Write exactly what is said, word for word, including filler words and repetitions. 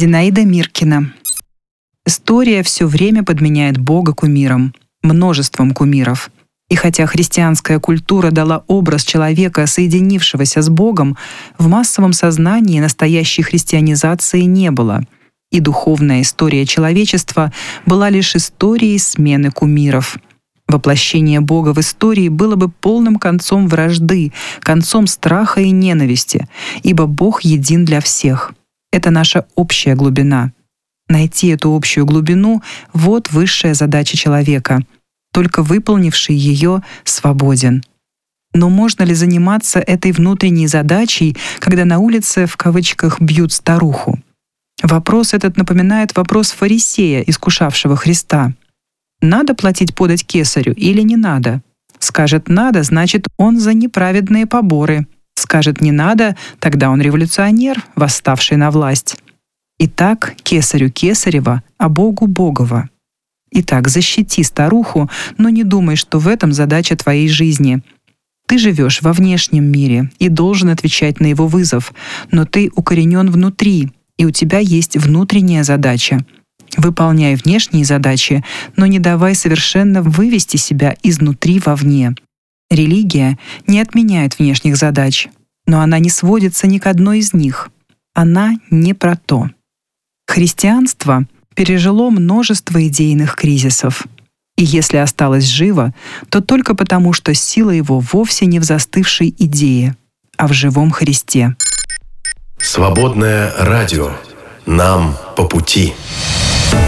Зинаида Миркина. История все время подменяет Бога кумиром, множеством кумиров. И хотя христианская культура дала образ человека, соединившегося с Богом, в массовом сознании настоящей христианизации не было. И духовная история человечества была лишь историей смены кумиров. Воплощение Бога в истории было бы полным концом вражды, концом страха и ненависти, ибо Бог един для всех. Это наша общая глубина. Найти эту общую глубину — вот высшая задача человека. Только выполнивший ее свободен. Но можно ли заниматься этой внутренней задачей, когда на улице в кавычках «бьют старуху»? Вопрос этот напоминает вопрос фарисея, искушавшего Христа. Надо платить подать кесарю или не надо? Скажет «надо», значит, он за неправедные поборы. Скажет «не надо», тогда он революционер, восставший на власть. Итак, кесарю кесарева, а Богу Богова. Итак, защити старуху, но не думай, что в этом задача твоей жизни. Ты живешь во внешнем мире и должен отвечать на его вызов, но ты укоренен внутри, и у тебя есть внутренняя задача. Выполняй внешние задачи, но не давай совершенно вывести себя изнутри вовне. Религия не отменяет внешних задач, но она не сводится ни к одной из них. Она не про то. Христианство пережило множество идейных кризисов. И если осталось живо, то только потому, что сила его вовсе не в застывшей идее, а в живом Христе. Свободное радио. Нам по пути.